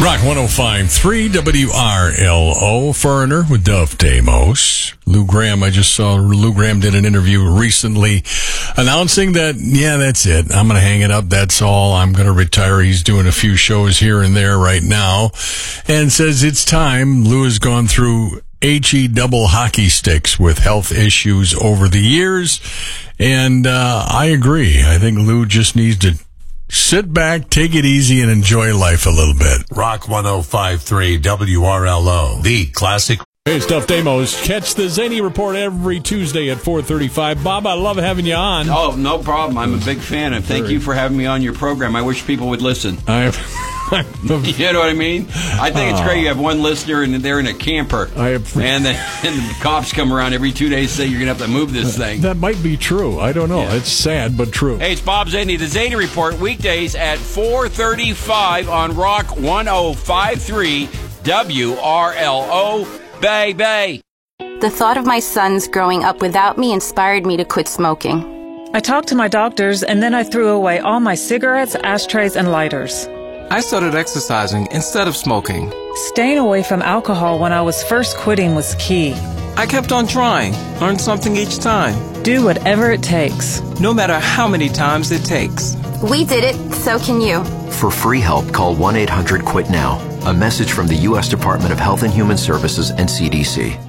Rock 105.3 WRLO. Foreigner with Dove Damos. Lou Gramm, I just saw Lou Gramm did an interview recently announcing that, yeah, that's it. I'm going to hang it up. That's all. I'm going to retire. He's doing a few shows here and there right now and says it's time. Lou has gone through HE double hockey sticks with health issues over the years. And I agree. I think Lou just needs to sit back, take it easy, and enjoy life a little bit. Rock 105.3 WRLO, the classic. Hey, it's Duff Damos. Catch the Zany Report every Tuesday at 4:35. Bob, I love having you on. Oh, no problem. I'm a big fan, and thank you for having me on your program. I wish people would listen. You know what I mean? I think it's great. You have one listener, and they're in a camper. And the cops come around every 2 days and say you're going to have to move this thing. That might be true. I don't know. Yeah. It's sad, but true. Hey, it's Bob Zany. The Zany Report, weekdays at 4:35 on Rock 105.3 WRLO. Baby. The thought of my sons growing up without me inspired me to quit smoking. I talked to my doctors, and then I threw away all my cigarettes, ashtrays, and lighters. I started exercising instead of smoking. Staying away from alcohol when I was first quitting was key. I kept on trying, learned something each time. Do whatever it takes. No matter how many times it takes. We did it, so can you. For free help, call 1-800-QUIT-NOW. A message from the U.S. Department of Health and Human Services and CDC.